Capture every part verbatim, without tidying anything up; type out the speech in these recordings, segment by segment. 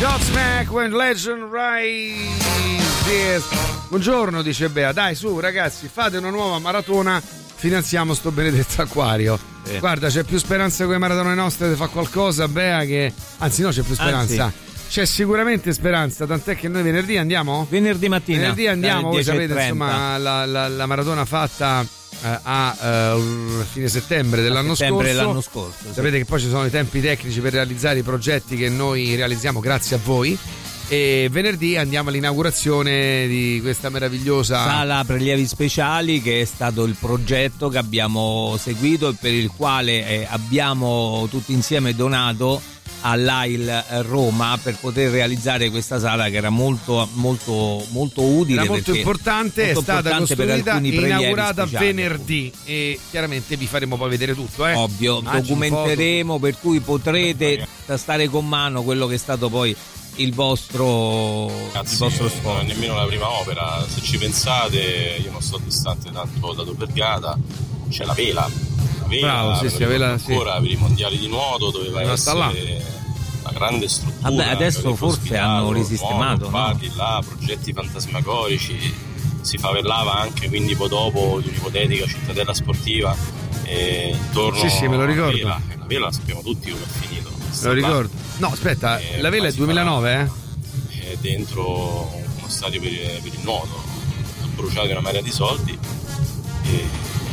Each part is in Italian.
Godsmack when legend rises. Buongiorno, dice Bea. Dai, su ragazzi, fate una nuova maratona, finanziamo sto benedetto acquario. Eh. Guarda, c'è più speranza con le maratone nostre di fare qualcosa, Bea, che anzi no, c'è più speranza. Anzi. C'è sicuramente speranza, tant'è che noi venerdì andiamo? Venerdì mattina. Venerdì andiamo, voi sapete, insomma, la, la, la maratona fatta eh, a uh, fine settembre dell'anno settembre scorso. Dell'anno scorso sì. Sapete che poi ci sono i tempi tecnici per realizzare i progetti che noi realizziamo grazie a voi. E venerdì andiamo all'inaugurazione di questa meravigliosa sala prelievi speciali, che è stato il progetto che abbiamo seguito e per il quale eh, abbiamo tutti insieme donato all'A I L Roma per poter realizzare questa sala, che era molto molto molto utile, era molto importante, molto è stata importante costruita e inaugurata speciali. Venerdì, e chiaramente vi faremo poi vedere tutto, eh? Ovvio, immagini, documenteremo foto, per cui potrete tastare con mano quello che è stato poi il vostro Ragazzi, il vostro sforzo. Non è nemmeno la prima opera, se ci pensate, io non sto distante tanto da Tor Vergata, c'è la vela, la vela, bravo, sì, sì, la vela, ancora sì. per i mondiali di nuoto doveva non essere là. una grande struttura. Vabbè, adesso forse hanno risistemato, nuoto, no? là, progetti fantasmagorici, si favellava anche quindi poi dopo di un'ipotetica cittadella sportiva, e intorno sì, sì, me lo ricordo. alla vela, la vela la sappiamo tutti come è finito. Me lo ricordo. No, aspetta, e la vela è duemilanove, eh? È dentro uno stadio per, per il nuoto, ha bruciato una marea di soldi e,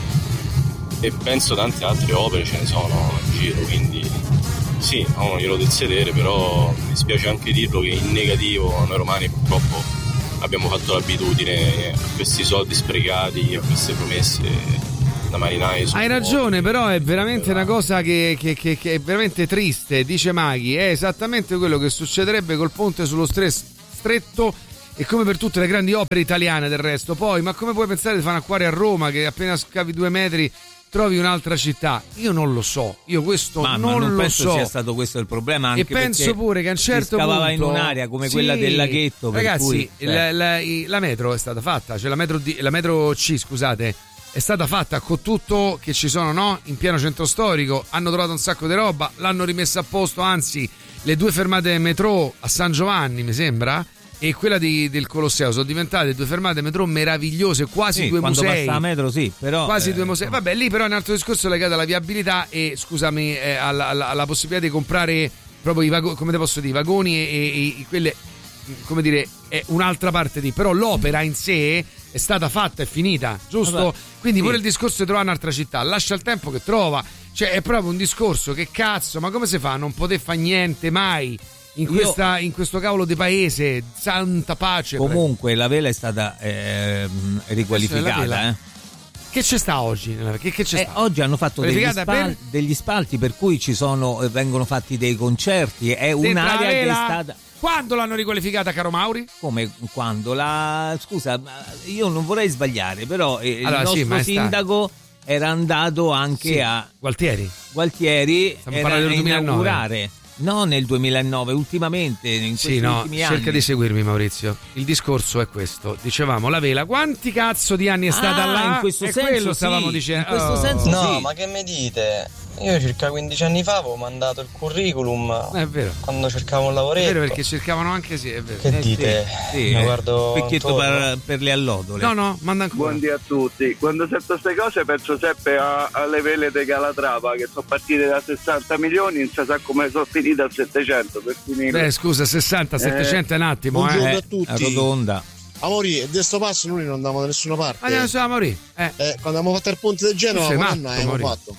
e penso tante altre opere ce ne sono in giro, quindi sì, no, non glielo del sedere, però mi dispiace anche dirlo che in negativo noi romani purtroppo abbiamo fatto l'abitudine a questi soldi sprecati, a queste promesse da marinai. Hai ragione, però è veramente una cosa che, che, che, che è veramente triste, dice Maghi, è esattamente quello che succederebbe col ponte sullo stretto, e come per tutte le grandi opere italiane del resto. Poi, ma come puoi pensare di fare un acquario a Roma che appena scavi due metri trovi un'altra città? Io non lo so, io questo ma, non, ma non lo penso so. sia stato questo il problema, anche e penso pure che a un certo si scavava punto in un'area come sì, quella del laghetto, per ragazzi, cui, la, la, la metro è stata fatta, cioè la metro, D, la metro C, scusate, è stata fatta con tutto che ci sono, no? In pieno centro storico, hanno trovato un sacco di roba, l'hanno rimessa a posto, anzi le due fermate metro a San Giovanni mi sembra e quella di, del Colosseo sono diventate due fermate metro meravigliose, quasi sì, due quando musei. Passa la metro sì, però quasi eh, due musei. Vabbè, lì però è un altro discorso legato alla viabilità e scusami eh, alla, alla, alla possibilità di comprare proprio i vagoni, come te posso dire, i vagoni e, e, e quelle, come dire, è un'altra parte di, però l'opera in sé è stata fatta, è finita, giusto? Vabbè, quindi sì. pure il discorso di trovare un'altra città, lascia il tempo che trova, cioè è proprio un discorso che cazzo, ma come si fa a non poter fare niente mai in, questa, Io, in questo cavolo di paese, santa pace. Comunque la vela è stata eh, riqualificata, eh. Che c'è sta oggi? Che, che c'è Eh, sta? oggi hanno fatto degli, spal- per... degli spalti per cui ci sono, vengono fatti dei concerti, è Dentro un'area che è stata... Quando l'hanno riqualificata, caro Mauri? Come quando? La scusa, io non vorrei sbagliare, però eh, allora, il sì, nostro sindaco era andato anche sì, a Gualtieri. Gualtieri Stiamo era parlando a del duemilanove. inaugurare. No, nel duemilanove, ultimamente, in questi sì, no, ultimi cerca anni. di seguirmi, Maurizio. Il discorso è questo. Dicevamo, la vela, quanti cazzo di anni è stata ah, là? in questo è senso quello sì, stavamo dicendo. in questo oh. senso No, sì. ma che mi dite? Io circa quindici anni fa avevo mandato il curriculum È vero. quando cercavo un È lavoretto. vero, perché cercavano anche, sì, è vero. Che Eh, dite? Sì, sì, Mi eh, guardo specchietto intorno. per, per le allodole. No, no, manda ancora. Buondì a tutti. Quando sento queste cose penso sempre a, alle vele di Calatrava che sono partite da sessanta milioni, non si sa come sono finite a settecento per finire. Beh, scusa, sessanta, settecento è un attimo, Buongiorno eh. a tutti. A rotonda. Amori, e di sto passo noi non andiamo da nessuna parte. Andiamo su Mauri. Eh. Eh, quando abbiamo fatto il ponte del Genova, Tu sei quando matto, abbiamo Maurizio. fatto.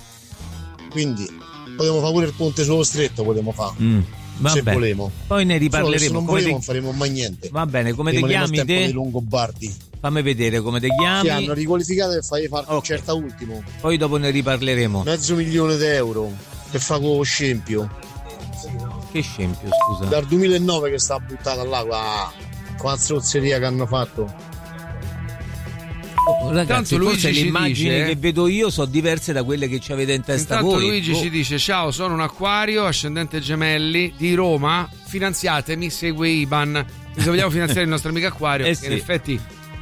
Quindi potremmo fare pure il ponte sullo stretto, potremmo fare. Mm, se vabbè. volemo. Poi ne Solo che riparleremo. se non Come volemo te... non faremo mai niente. Va bene, come ti Rimaniamo al chiami tempo te? dei Longobardi. Fammi vedere come ti chiami. Che hanno riqualificato e fai fare Ok. concerta ultimo. Poi dopo ne riparleremo. Mezzo milione di euro per fare con lo scempio. Che scempio, scusa. Dal duemilanove che sta buttata là qua, con la strozzeria che hanno fatto. Oh, ragazzi, Tanto forse Luigi le ci immagini dice- che vedo io sono diverse da quelle che ci avete in testa Intanto voi. Luigi Oh. ci dice: ciao, sono un acquario ascendente gemelli di Roma, finanziatemi, segue Iban. Se vogliamo finanziare il nostro amico acquario, Eh che sì. in effetti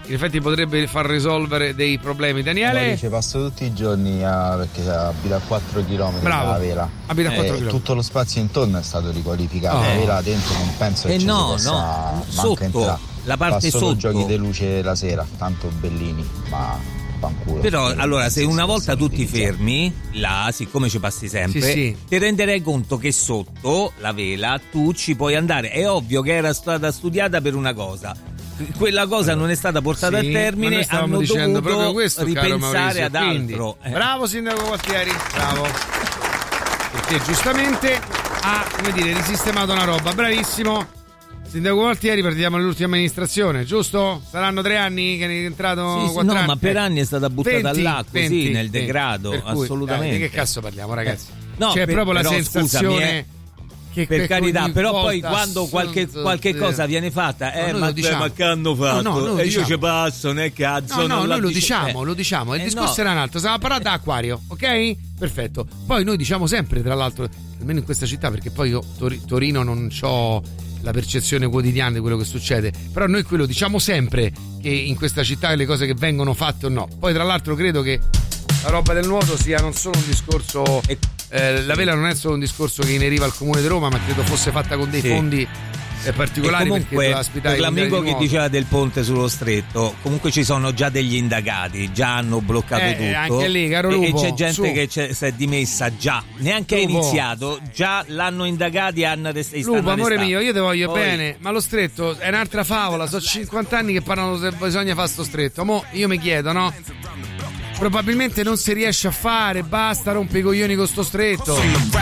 in effetti potrebbe far risolvere dei problemi. Daniele? Ci passo tutti i giorni a, perché abita a quattro chilometri dalla vela. Abita a quattro e chilometri. Tutto lo spazio intorno è stato riqualificato. Oh. La vela dentro non penso che eh ci no, si possa no, manca sotto, entrare. la parte Fa solo sotto. giochi di luce la sera, tanto bellini, ma fanculo. Però allora se una volta tu ti utilizzare. fermi là, siccome ci passi sempre, Sì, sì. ti renderai conto che sotto la vela tu ci puoi andare. È ovvio che era stata studiata per una cosa. Quella cosa non è stata portata Sì, a ma termine, noi stavamo hanno dicendo dovuto proprio questo, caro ripensare Maurizio, ad quindi, altro. Eh. Bravo sindaco Gualtieri, bravo. Perché giustamente ha, come dire, risistemato una roba, bravissimo. Sindaco Gualtieri, partiamo dall'ultima amministrazione, giusto? Saranno tre anni che è entrato Sì, sì, quattro no, anni. ma per anni è stata buttata venti, là così venti, nel venti. degrado, Per cui, assolutamente. dai, di che cazzo parliamo, ragazzi? No, C'è per- proprio la però, sensazione scusami, eh, che per che carità, ogni però poi volta quando qualche, sono- qualche cosa viene fatta, eh, No, noi ma, lo diciamo. ma che hanno fatto? No, no, noi lo e diciamo. io ci passo, né cazzo. No, no, non noi la lo dice- diciamo, eh. lo diciamo. Il Eh, discorso no. era un altro, stiamo parlando d'acquario, ok? Perfetto. Poi noi diciamo sempre, tra l'altro, almeno in questa città, perché poi io Tor- Torino non c'ho la percezione quotidiana di quello che succede, però noi quello diciamo sempre, che in questa città le cose che vengono fatte o no. Poi tra l'altro credo che la roba del nuoto sia non solo un discorso, eh, la vela non è solo un discorso che ineriva al comune di Roma, ma credo fosse fatta con dei Sì. fondi eh, particolari, E perché comunque, doveva ospitare per i mondiali l'amico di che nuoto. diceva del ponte sullo stretto, comunque ci sono già degli indagati, già hanno bloccato Eh, tutto. anche lì, caro e, e Lupo, c'è gente su. che c'è- si è dimessa già, neanche è Lupo. iniziato, già l'hanno indagati e hanno arrest- e stanno Lupo, amore arrestati. mio, io ti voglio Poi- bene, ma lo stretto è un'altra favola. Sono cinquanta anni che parlano se bisogna fare sto stretto. Mo' io mi chiedo, no? Probabilmente non si riesce a fare, basta rompe i coglioni con sto stretto.